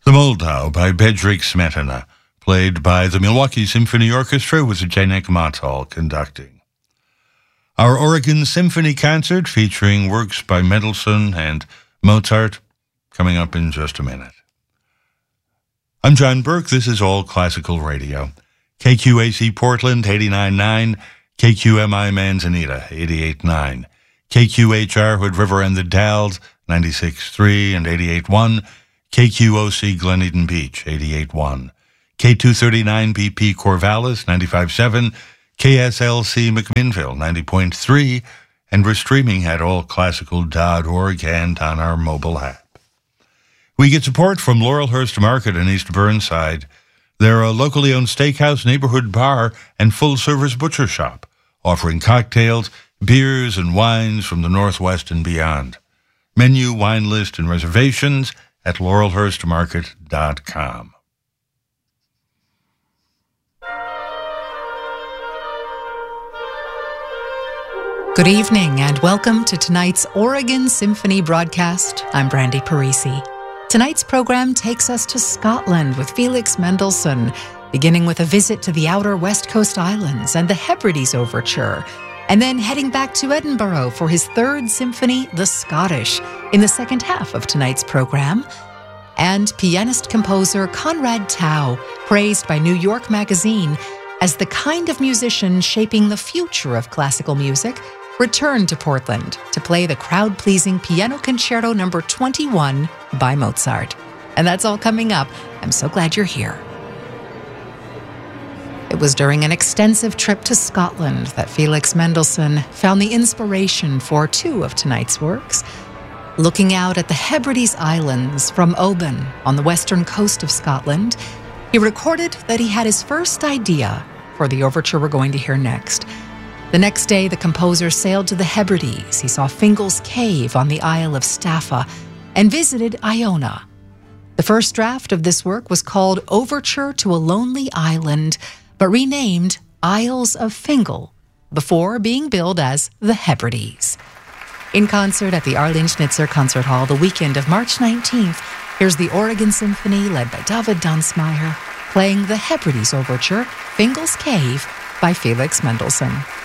The Moldau by Bedřich Smetana, played by the Milwaukee Symphony Orchestra with Zdeněk Mottal conducting. Our Oregon Symphony Concert featuring works by Mendelssohn and Mozart coming up in just a minute. I'm John Burke. This is All Classical Radio. KQAC Portland 89.9, KQMI Manzanita 88.9, KQHR Hood River and the Dalles 96.3 and 88.1, KQOC Glen Eden Beach 88.1, K239BP Corvallis 95.7, KSLC McMinnville 90.3, and we're streaming at allclassical.org and on our mobile app. We get support from Laurelhurst Market in East Burnside. They're a locally owned steakhouse, neighborhood bar, and full-service butcher shop, offering cocktails, beers, and wines from the Northwest and beyond. Menu, wine list, and reservations at laurelhurstmarket.com. Good evening and welcome to tonight's Oregon Symphony broadcast. I'm Brandy Parisi. Tonight's program takes us to Scotland with Felix Mendelssohn, beginning with a visit to the outer West Coast Islands and the Hebrides Overture, and then heading back to Edinburgh for his third symphony, The Scottish, in the second half of tonight's program. And pianist-composer Conrad Tao, praised by New York Magazine as the kind of musician shaping the future of classical music, returned to Portland to play the crowd-pleasing Piano Concerto No. 21 by Mozart. And that's all coming up. I'm so glad you're here. It was during an extensive trip to Scotland that Felix Mendelssohn found the inspiration for two of tonight's works. Looking out at the Hebrides Islands from Oban on the western coast of Scotland, he recorded that he had his first idea for the overture we're going to hear next. The next day, the composer sailed to the Hebrides. He saw Fingal's Cave on the Isle of Staffa and visited Iona. The first draft of this work was called Overture to a Lonely Island, but renamed Isles of Fingal, before being billed as the Hebrides. In concert at the Arlene Schnitzer Concert Hall the weekend of March 19th, here's the Oregon Symphony led by David Dunsmeyer, playing the Hebrides Overture, Fingal's Cave, by Felix Mendelssohn.